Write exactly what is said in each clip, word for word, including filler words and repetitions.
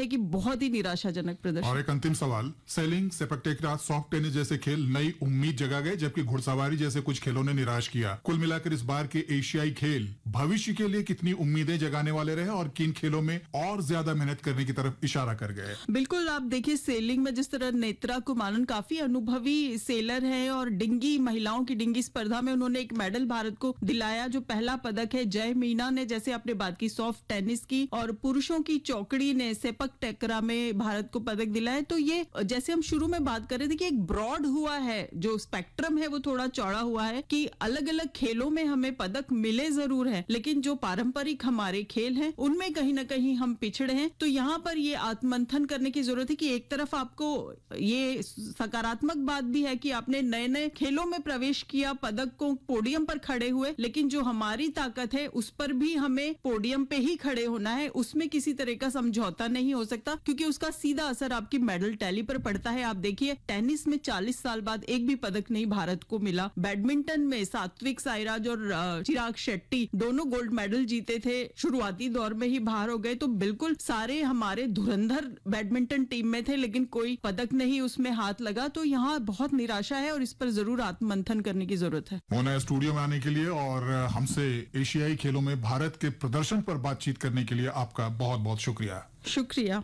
है कि बहुत ही निराशाजनक प्रदर्शन। और एक अंतिम सवाल, सेलिंग, सेपक टकरा, सॉफ्ट टेनिस जैसे खेल नई उम्मीद जगा गए, जबकि घुड़सवारी जैसे कुछ खेलों ने निराश किया। कुल मिलाकर इस बार के एशियाई खेल भविष्य के लिए कितनी उम्मीदें जगाने वाले रहे और किन खेलों में और ज्यादा मेहनत करने की तरफ इशारा कर गए? बिल्कुल, आप देखिए सेलिंग में जिस तरह नेत्रा कुमारन काफी अनुभवी सेलर है और डिंगी, महिलाओं की डिंगी स्पर्धा में उन्होंने एक मेडल भारत को दिलाया जो पहला पदक है। जय मीना ने, जैसे आपने बात की, सॉफ्ट टेनिस की, और पुरुषों की चौकड़ी ने सेपक टकरा में भारत को पदक दिलाया। तो ये, जैसे हम शुरू में बात कर रहे थे कि एक ब्रॉड हुआ है, जो स्पेक्ट्रम है वो थोड़ा चौड़ा हुआ है कि अलग अलग खेलों में हमें पदक मिले जरूर है, लेकिन जो पारंपरिक हमारे खेल हैं उनमें कहीं ना कहीं हम पिछड़े हैं। तो यहाँ पर ये आत्ममंथन करने की जरूरत है कि एक तरफ आपको ये सकारात्मक बात भी है कि आपने नए नए खेलों में प्रवेश किया, पदक को पोडियम पर खड़े हुए, लेकिन जो हमारी ताकत है उस पर भी हमें पोडियम पे ही खड़े होना है, उसमें किसी तरह का समझौता नहीं हो सकता, क्योंकि उसका सीधा असर आपकी मेडल टैली पर पड़ता है। आप देखिए टेनिस में चालीस साल बाद एक भी पदक नहीं भारत को मिला। बैडमिंटन में सात्विक साईराज और चिराग शेट्टी दोनों गोल्ड मेडल जीते थे, शुरुआती दौर में ही बाहर हो गए। तो बिल्कुल सारे हमारे धुरंधर बैडमिंटन टीम में थे, लेकिन कोई पदक नहीं उसमें हाथ लगा। तो यहाँ बहुत निराशा है और इस पर जरूर आत्ममंथन करने की जरूरत है। मोना, स्टूडियो में आने के लिए और हमसे एशियाई खेलों में भारत के प्रदर्शन पर बातचीत करने के लिए आपका बहुत बहुत शुक्रिया। शुक्रिया।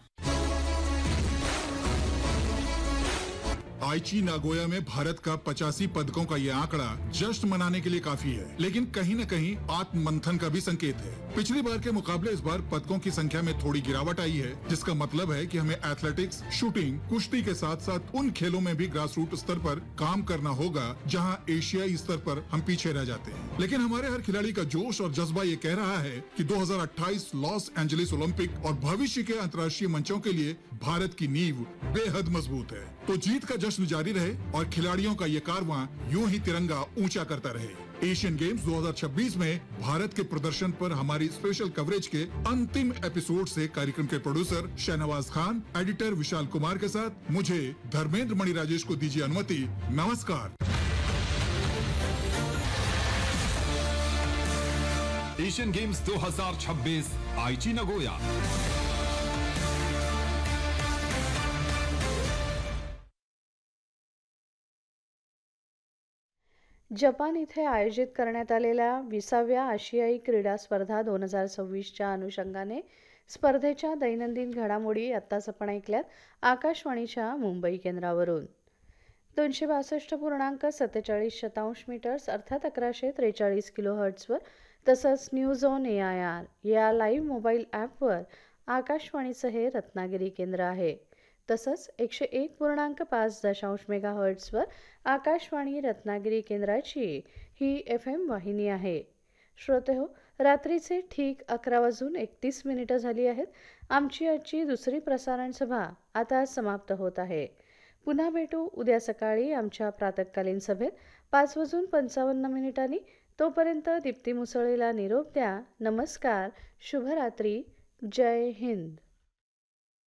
आईची नागोया में भारत का पचासी पदकों का ये आंकड़ा जश्न मनाने के लिए काफी है, लेकिन कहीं न कहीं आत्ममंथन का भी संकेत है। पिछली बार के मुकाबले इस बार पदकों की संख्या में थोड़ी गिरावट आई है, जिसका मतलब है कि हमें एथलेटिक्स, शूटिंग, कुश्ती के साथ साथ उन खेलों में भी ग्रास रूट स्तर पर काम करना होगा जहां एशियाई स्तर पर हम पीछे रह जाते हैं। लेकिन हमारे हर खिलाड़ी का जोश और जज्बा ये कह रहा है कि दो हज़ार अट्ठाईस लॉस एंजलिस ओलंपिक और भविष्य के अंतर्राष्ट्रीय मंचों के लिए भारत की नींव बेहद मजबूत है। तो जीत का जश्न जारी रहे और खिलाड़ियों का ये कारवां यूं ही तिरंगा ऊंचा करता रहे। एशियन गेम्स दो हज़ार छब्बीस में भारत के प्रदर्शन पर हमारी स्पेशल कवरेज के अंतिम एपिसोड से कार्यक्रम के प्रोड्यूसर शहनवाज खान, एडिटर विशाल कुमार के साथ मुझे धर्मेंद्र मणि राजेश को दीजिए अनुमति। नमस्कार। एशियन गेम्स दो हज़ार छब्बीस आईची नागोया। जपान इथे आयोजित करण्यात आलेल्या विसाव्या आशियाई क्रीडा स्पर्धा दोन हजार सव्वीसच्या अनुषंगाने स्पर्धेच्या दैनंदिन घडामोडी आत्ताच आपण ऐकल्यात आकाशवाणीच्या मुंबई केंद्रावरून. दोनशे बासष्ट पूर्णांक सत्तेचाळीस शतांश मीटर्स अर्थात अकराशे त्रेचाळीस किलो हर्ट्सवर, तसंच news on A I R या लाईव्ह मोबाईल ॲपवर आकाशवाणीचं हे रत्नागिरी केंद्र आहे. तसंच एकशे एक पूर्णांक पाच दशांश मेगा हर्ट्सवर आकाशवाणी रत्नागिरी केंद्राची ही एफ एम वाहिनी आहे. श्रोते हो, रात्रीचे ठीक अकरा वाजून एकतीस मिनिटं झाली आहेत. आमची आजची दुसरी प्रसारण सभा आता समाप्त होत आहे. पुन्हा भेटू उद्या सकाळी आमच्या प्रातःकालीन सभेत पाच वाजून पंचावन्न मिनिटांनी. तोपर्यंत दीप्ती मुसळेला निरोप द्या. नमस्कार, शुभरात्री, जय हिंद.